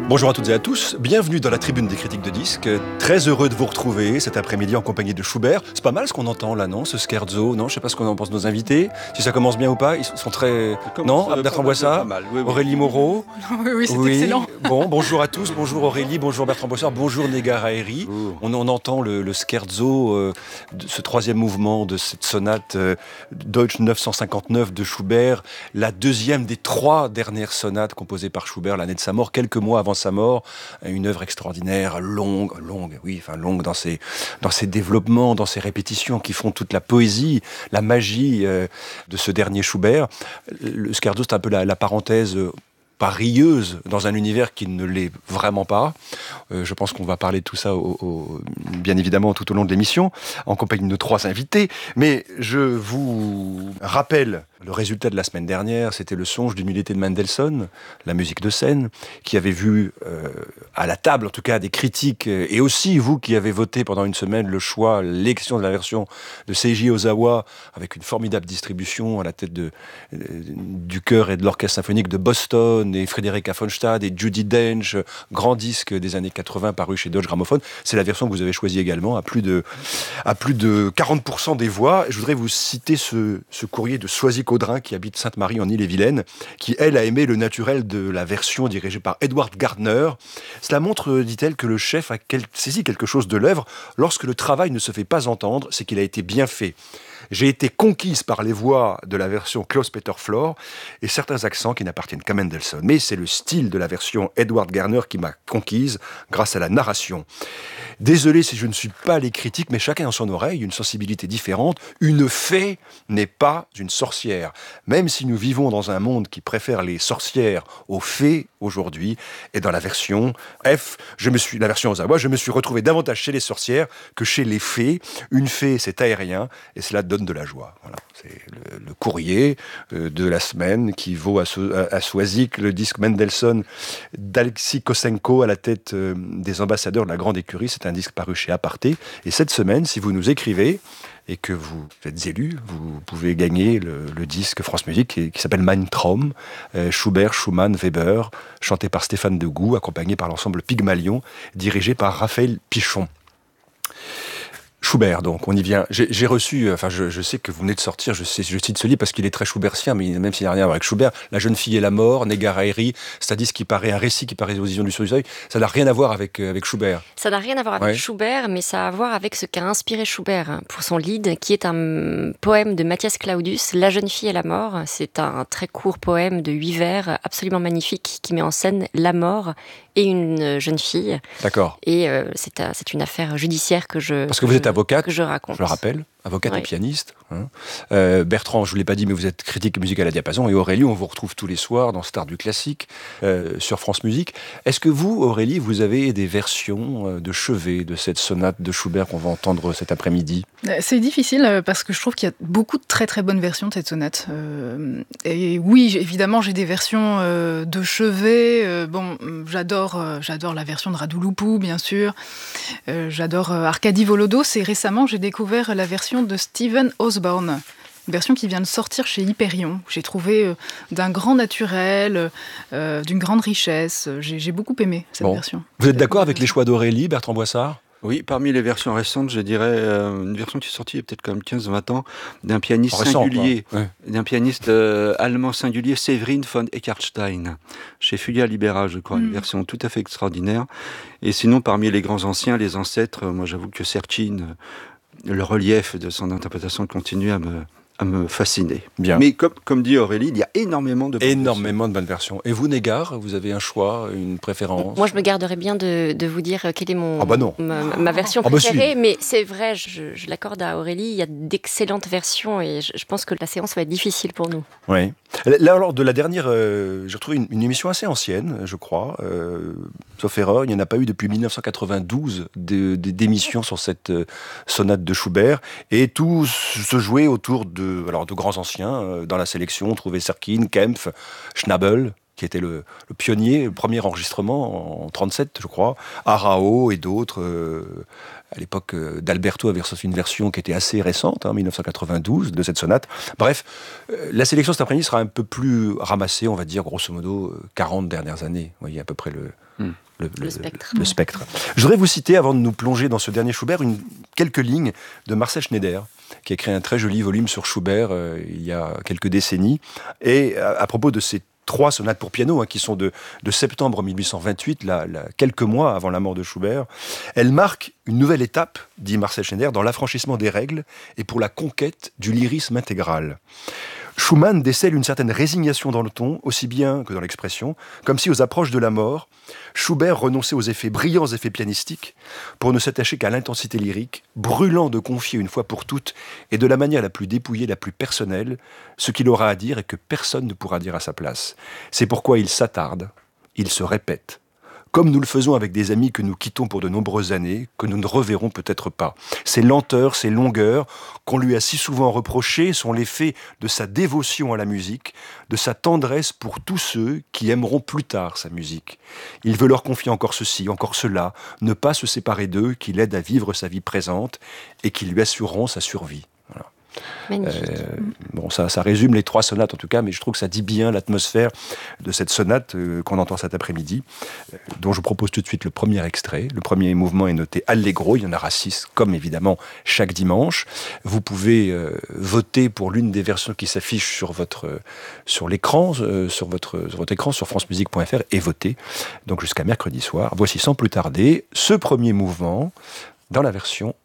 Bonjour à toutes et à tous, bienvenue dans la tribune des critiques de disques. Très heureux de vous retrouver cet après-midi en compagnie de Schubert. C'est pas mal ce qu'on entend là, non? Ce scherzo, non? Je sais pas ce qu'on en pense de nos invités. Si ça commence bien ou pas, ils sont très... Non? Bertrand Boissard, oui. Aurélie Moreau. Oui, c'est excellent. Bon, bonjour à tous, bonjour Aurélie, bonjour Bertrand Boissard, bonjour Negar Haeri. On entend le scherzo, de ce troisième mouvement de cette sonate Deutsch 959 de Schubert, la deuxième des trois dernières sonates composées par Schubert l'année de sa mort, quelques mois avant sa mort. Une œuvre extraordinaire, longue dans ses développements, dans ses répétitions qui font toute la poésie, la magie de ce dernier Schubert. Le scherzo, c'est un peu la parenthèse pas rieuse dans un univers qui ne l'est vraiment pas. Je pense qu'on va parler de tout ça bien évidemment tout au long de l'émission, en compagnie de nos trois invités. Mais je vous rappelle le résultat de la semaine dernière, c'était le songe d'une nullité de Mendelssohn, la musique de scène, qui avait vu à la table, en tout cas, des critiques, et aussi vous qui avez voté pendant une semaine le choix, l'élection de la version de Seiji Ozawa, avec une formidable distribution à la tête du chœur et de l'orchestre symphonique de Boston, et Frédéric Affonstadt, et Judi Dench, grand disque des années 80 paru chez Deutsche Grammophon. C'est la version que vous avez choisie également, à plus de 40% des voix. Je voudrais vous citer ce courrier de Soisy Caudrin, qui habite Sainte-Marie en Ille-et-Vilaine, qui, elle, a aimé le naturel de la version dirigée par Edward Gardner. Cela montre, dit-elle, que le chef a saisi quelque chose de l'œuvre. Lorsque le travail ne se fait pas entendre, c'est qu'il a été bien fait. J'ai été conquise par les voix de la version Klaus-Peter Flor et certains accents qui n'appartiennent qu'à Mendelssohn. Mais c'est le style de la version Edward Gardner qui m'a conquise grâce à la narration. Désolé si je ne suis pas les critiques, mais chacun a en son oreille une sensibilité différente. Une fée n'est pas une sorcière. Même si nous vivons dans un monde qui préfère les sorcières aux fées aujourd'hui, et dans la version F, la version Ozawa, je me suis retrouvé davantage chez les sorcières que chez les fées. Une fée, c'est aérien, et cela donne de la joie. Voilà, c'est le courrier de la semaine qui vaut à Soisy le disque Mendelssohn d'Alexis Kosenko à la tête des ambassadeurs de la Grande Écurie. C'est un disque paru chez Aparté. Et cette semaine, si vous nous écrivez et que vous êtes élu, vous pouvez gagner le disque France Musique qui s'appelle Mein Traum, Schubert, Schumann, Weber, chanté par Stéphane Degout, accompagné par l'ensemble Pygmalion, dirigé par Raphaël Pichon. Schubert, donc, on y vient. J'ai reçu, je sais que vous venez de sortir, je cite ce livre parce qu'il est très schubertien, mais même s'il n'a rien à voir avec Schubert, La jeune fille et la mort, Negar Haeri, c'est-à-dire un récit qui paraît aux éditions du Seuil, ça n'a rien à voir avec Schubert. Ça n'a rien à voir avec Schubert, mais ça a à voir avec ce qu'a inspiré Schubert pour son Lied, qui est un poème de Matthias Claudius, La jeune fille et la mort. C'est un très court poème de 8 vers, absolument magnifique, qui met en scène la mort et une jeune fille. D'accord. Et c'est une affaire judiciaire Parce que vous êtes avocate, que je raconte. Je le rappelle, avocate et pianiste. Bertrand, je ne vous l'ai pas dit, mais vous êtes critique musicale à Diapason. Et Aurélie, on vous retrouve tous les soirs dans Stars du classique sur France Musique. Est-ce que vous, Aurélie, vous avez des versions de chevet de cette sonate de Schubert qu'on va entendre cet après-midi? C'est difficile parce que je trouve qu'il y a beaucoup de très très bonnes versions de cette sonate. Et oui, évidemment, j'ai des versions de chevet. J'adore la version de Radu Lupu, bien sûr. J'adore Arkady Volodos. Et récemment, j'ai découvert la version de Steven Osborne. Une version qui vient de sortir chez Hyperion. J'ai trouvé d'un grand naturel, d'une grande richesse. J'ai beaucoup aimé cette version. Vous êtes d'accord avec les choix d'Aurélie, Bertrand Boissard? Oui, parmi les versions récentes, je dirais une version qui est sortie il y a peut-être quand même 15-20 ans, d'un pianiste singulier, d'un pianiste allemand singulier, Severin von Eckartstein, chez Fuga Libera, je crois, une version tout à fait extraordinaire. Et sinon, parmi les grands anciens, les ancêtres, moi j'avoue que Serkin, le relief de son interprétation continue à me fasciner. Bien. Mais comme dit Aurélie, il y a énormément de bonnes versions. Et vous, Negar, vous avez un choix, une préférence? Moi, je me garderais bien de vous dire quelle est ma version Si. préférée, mais c'est vrai, je l'accorde à Aurélie, il y a d'excellentes versions et je pense que la séance va être difficile pour nous. Oui. Là, alors, de la dernière, j'ai retrouvé une émission assez ancienne, je crois, sauf erreur, il n'y en a pas eu depuis 1992 d'émissions sur cette sonate de Schubert, et tout se jouait autour de grands anciens. Dans la sélection, on trouvait Serkin, Kempf, Schnabel, qui était le pionnier, le premier enregistrement en 1937, je crois. Arao et d'autres. À l'époque, d'Alberto avait sorti une version qui était assez récente, 1992, de cette sonate. Bref, la sélection cet après-midi sera un peu plus ramassée, on va dire, grosso modo, 40 dernières années. Vous voyez à peu près le spectre. Je voudrais vous citer, avant de nous plonger dans ce dernier Schubert, quelques lignes de Marcel Schneider, qui a écrit un très joli volume sur Schubert il y a quelques décennies. Et à propos de ces 3 sonates pour piano, qui sont de septembre 1828, quelques mois avant la mort de Schubert, elles marquent une nouvelle étape, dit Marcel Schneider, dans l'affranchissement des règles et pour la conquête du lyrisme intégral. Schumann décèle une certaine résignation dans le ton, aussi bien que dans l'expression, comme si aux approches de la mort, Schubert renonçait aux brillants effets pianistiques pour ne s'attacher qu'à l'intensité lyrique, brûlant de confier une fois pour toutes et de la manière la plus dépouillée, la plus personnelle, ce qu'il aura à dire et que personne ne pourra dire à sa place. C'est pourquoi il s'attarde, il se répète, comme nous le faisons avec des amis que nous quittons pour de nombreuses années, que nous ne reverrons peut-être pas. Ces lenteurs, ces longueurs qu'on lui a si souvent reprochées sont l'effet de sa dévotion à la musique, de sa tendresse pour tous ceux qui aimeront plus tard sa musique. Il veut leur confier encore ceci, encore cela, ne pas se séparer d'eux, qui l'aident à vivre sa vie présente et qui lui assureront sa survie. Voilà. Bon, ça résume les 3 sonates en tout cas, mais je trouve que ça dit bien l'atmosphère de cette sonate qu'on entend cet après-midi, dont je propose tout de suite le premier extrait. Le premier mouvement est noté Allegro, il y en aura 6, comme évidemment chaque dimanche. Vous pouvez voter pour l'une des versions qui s'affichent sur l'écran, sur votre écran, sur francemusique.fr, et voter donc jusqu'à mercredi soir. Voici sans plus tarder ce premier mouvement dans la version